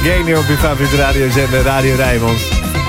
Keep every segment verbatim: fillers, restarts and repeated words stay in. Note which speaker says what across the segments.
Speaker 1: Gaynor op je favoriete radiozender Radio Rijnmond.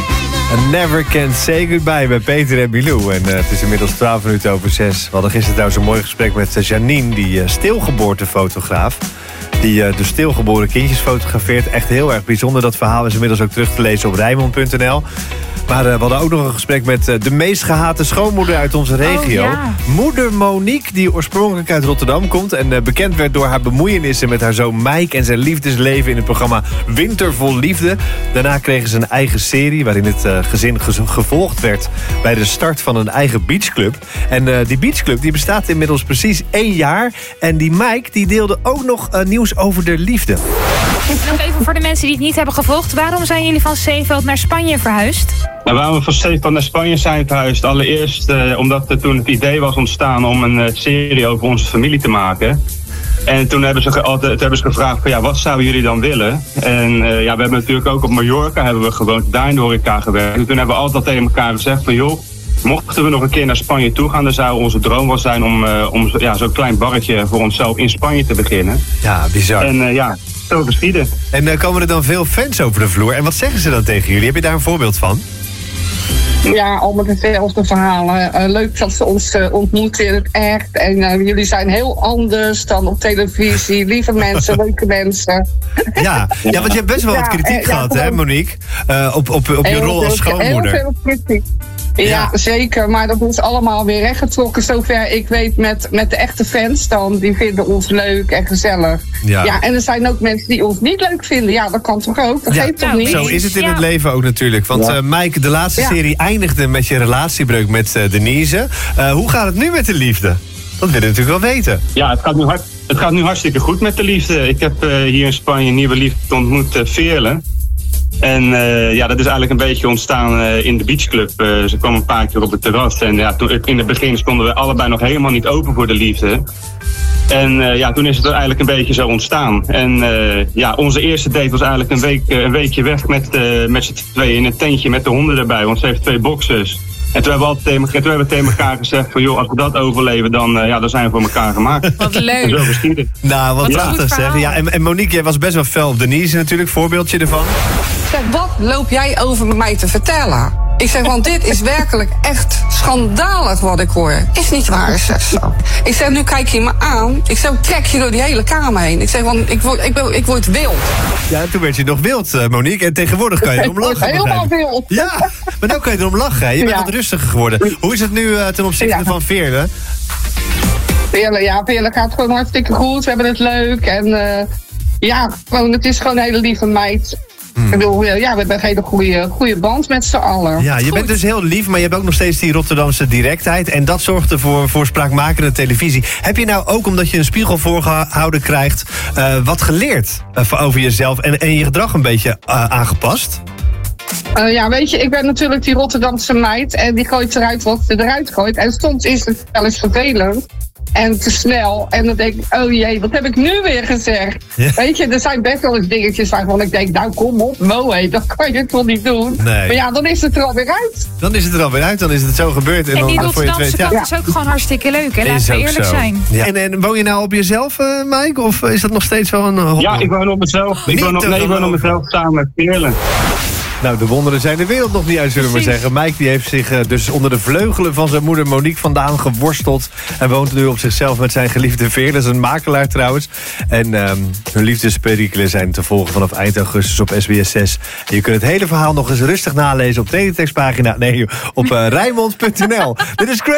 Speaker 1: I never can say goodbye bij Peter en Milou. En uh, het is inmiddels twaalf minuten over zes. We hadden gisteren trouwens een mooi gesprek met uh, Janine, die uh, stilgeboortefotograaf. Die uh, de stilgeboren kindjes fotografeert. Echt heel erg bijzonder. Dat verhaal is inmiddels ook terug te lezen op Rijnmond punt n l. Maar uh, we hadden ook nog een gesprek met uh, de meest gehate schoonmoeder uit onze regio.
Speaker 2: Oh, ja.
Speaker 1: Moeder Monique, die oorspronkelijk uit Rotterdam komt. En uh, bekend werd door haar bemoeienissen met haar zoon Mike en zijn liefdesleven in het programma Winter vol Liefde. Daarna kregen ze een eigen serie waarin het uh, gezin ge- gevolgd werd bij de start van een eigen beachclub. En uh, die beachclub die bestaat inmiddels precies één jaar. En die Mike die deelde ook nog uh, nieuws over de liefde.
Speaker 2: Nog even voor de mensen die het niet hebben gevolgd. Waarom zijn jullie van Zeeveld naar Spanje verhuisd?
Speaker 3: Nou, waarom we van Zeeveld naar Spanje zijn verhuisd? Allereerst uh, omdat er toen het idee was ontstaan om een uh, serie over onze familie te maken. En toen hebben ze, ge- altijd, toen hebben ze gevraagd van ja, wat zouden jullie dan willen? En uh, ja, we hebben natuurlijk ook op Mallorca hebben we gewoond, daar in de horeca gewerkt. En toen hebben we altijd tegen elkaar gezegd van joh, mochten we nog een keer naar Spanje toe gaan, dan zou onze droom wel zijn om, uh, om ja, zo'n klein barretje voor onszelf in Spanje te beginnen.
Speaker 1: Ja, bizar.
Speaker 3: En uh, ja, zo geschieden.
Speaker 1: En uh, komen er dan veel fans over de vloer? En wat zeggen ze dan tegen jullie? Heb je daar een voorbeeld van?
Speaker 4: Ja, allemaal dezelfde verhalen. Uh, leuk dat ze ons uh, ontmoeten in het echt. En uh, jullie zijn heel anders dan op televisie. Lieve mensen, leuke mensen.
Speaker 1: Ja, ja, want je hebt best wel wat
Speaker 4: Ja,
Speaker 1: kritiek
Speaker 4: ja,
Speaker 1: gehad,
Speaker 4: gewoon-
Speaker 1: hè, Monique? Uh, op op, op je
Speaker 4: Heel
Speaker 1: rol als
Speaker 4: veel-
Speaker 1: schoonmoeder.
Speaker 4: Heel veel kritiek. Ja,
Speaker 1: Ja.
Speaker 4: zeker. Maar dat is allemaal weer rechtgetrokken. Zover ik weet met, met de echte fans dan. Die vinden ons leuk en gezellig.
Speaker 1: Ja.
Speaker 4: Ja, en er zijn ook mensen die ons niet leuk vinden. Ja, dat kan toch ook? Dat
Speaker 1: Ja,
Speaker 4: geeft toch
Speaker 2: nou,
Speaker 4: niet?
Speaker 1: Zo is het in
Speaker 2: Ja.
Speaker 1: het leven ook natuurlijk. Want
Speaker 3: Ja.
Speaker 1: uh, Mike, de laatste
Speaker 4: Ja.
Speaker 1: serie eindigde met je relatiebreuk met uh, Denise. Uh, hoe gaat het nu met de liefde? Dat willen we natuurlijk wel weten.
Speaker 3: Ja, het gaat nu, hard, het gaat nu hartstikke goed met de liefde. Ik heb uh, hier in Spanje een nieuwe liefde ontmoet, uh, Veerle. En uh, ja, dat is eigenlijk een beetje ontstaan uh, in de beachclub. Uh, ze kwam een paar keer op het terras. En ja, toen, in het begin stonden we allebei nog helemaal niet open voor de liefde. En uh, ja, toen is het er eigenlijk een beetje zo ontstaan. En uh, ja, onze eerste date was eigenlijk een, week, uh, een weekje weg met, uh, met z'n tweeën in een tentje met de honden erbij. Want ze heeft twee boxers. En toen hebben we altijd tegen, toen hebben we tegen elkaar gezegd van joh, als we dat overleven, dan, uh, ja, dan zijn we voor elkaar gemaakt.
Speaker 2: Wat
Speaker 3: En
Speaker 2: leuk.
Speaker 3: zo geschieden.
Speaker 1: Nou, wat
Speaker 2: Wat een
Speaker 1: prachtig
Speaker 2: goed
Speaker 1: zeg.
Speaker 2: verhaal.
Speaker 1: Ja, en, en Monique, jij was best wel fel op Denise natuurlijk. Voorbeeldje ervan.
Speaker 5: Zeg, wat loop jij over mij te vertellen? Ik zeg, want dit is werkelijk echt schandalig wat ik hoor. Is niet waar, zeg zo. Ik zeg, nu kijk je me aan. Ik zeg, trek je door die hele kamer heen. Ik zeg, want ik word, ik, word- ik word wild.
Speaker 1: Ja, toen werd je nog wild, uh, Monique. En tegenwoordig kan je erom lachen.
Speaker 4: Helemaal
Speaker 1: begrijp ik.
Speaker 4: wild.
Speaker 1: Ja, maar nu kan je erom lachen. Hè. Je bent
Speaker 4: Ja.
Speaker 1: wat rustiger geworden. Hoe is het nu uh, ten opzichte
Speaker 4: Ja.
Speaker 1: van Veerle?
Speaker 4: Veerle, ja, Veerle gaat gewoon hartstikke goed. We hebben het leuk. En uh, ja, gewoon, het is gewoon een hele lieve meid. Ik bedoel, ja, we hebben een hele goede, goede band met z'n allen.
Speaker 1: Ja, je
Speaker 2: Goed.
Speaker 1: bent dus heel lief, maar je hebt ook nog steeds die Rotterdamse directheid. En dat zorgt ervoor voor spraakmakende televisie. Heb je nou ook, omdat je een spiegel voorgehouden krijgt, uh, wat geleerd uh, over jezelf en, en je gedrag een beetje uh, aangepast?
Speaker 4: Uh, ja, weet je, ik ben natuurlijk die Rotterdamse meid. En die gooit eruit wat ze eruit gooit. En soms is het wel eens vervelend. En te snel. En dan denk ik, oh jee, wat heb ik nu weer gezegd?
Speaker 1: Ja.
Speaker 4: Weet je, er zijn best wel eens dingetjes waarvan ik denk, nou kom op, Mo, hé, dat kan je toch niet doen?
Speaker 1: Nee.
Speaker 4: Maar ja, dan is het er alweer uit.
Speaker 1: Dan is het er alweer uit, dan is het zo gebeurd. En,
Speaker 2: En
Speaker 1: dan
Speaker 2: die
Speaker 1: voor je het
Speaker 2: Rotterdamse
Speaker 1: weet,
Speaker 2: kant is ook gewoon hartstikke leuk. Hè?
Speaker 1: is
Speaker 2: Laten we
Speaker 1: ook
Speaker 2: eerlijk
Speaker 1: zo.
Speaker 2: zijn.
Speaker 1: Ja. En, en woon je nou op jezelf, uh, Mike? Of is dat nog steeds wel een uh, hobby?
Speaker 3: Ja, ik woon op mezelf. Ik
Speaker 1: Niet
Speaker 3: woon op,
Speaker 1: te
Speaker 3: nee, ik woon op
Speaker 1: geloven.
Speaker 3: mezelf samen met Veerle.
Speaker 1: Nou, de wonderen zijn de wereld nog niet uit, zullen we maar
Speaker 2: Precies.
Speaker 1: zeggen. Mike die heeft zich uh, dus onder de vleugelen van zijn moeder Monique vandaan geworsteld. En woont nu op zichzelf met zijn geliefde Veer. Dat is een makelaar trouwens. En um, hun liefdesperikelen zijn te volgen vanaf eind augustus op S B S zes. En je kunt het hele verhaal nog eens rustig nalezen op teletextpagina. Nee, op uh, Rijnmond punt n l. Dit is crazy.